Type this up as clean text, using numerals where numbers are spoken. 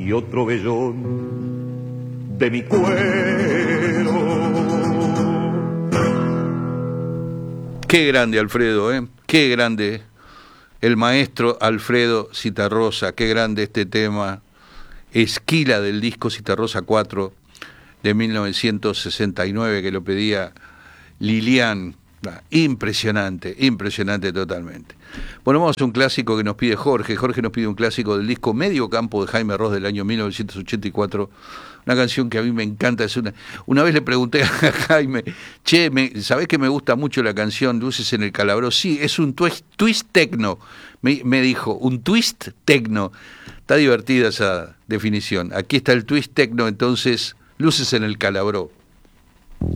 y otro vellón de mi cuero. Qué grande Alfredo, ¿eh? Qué grande el maestro Alfredo Zitarrosa, qué grande este tema. Esquila del disco Zitarrosa 4 de 1969 que lo pedía Lilian. Impresionante, impresionante totalmente. Bueno, vamos a un clásico que nos pide Jorge. Jorge nos pide un clásico del disco Medio Campo de Jaime Ross del año 1984. Una canción que a mí me encanta. Una vez le pregunté a Jaime, che, ¿sabés que me gusta mucho la canción Luces en el Calabró? Sí, es un twist techno. Me dijo, un twist techno. Está divertida esa definición. Aquí está el twist techno, entonces, Luces en el Calabró.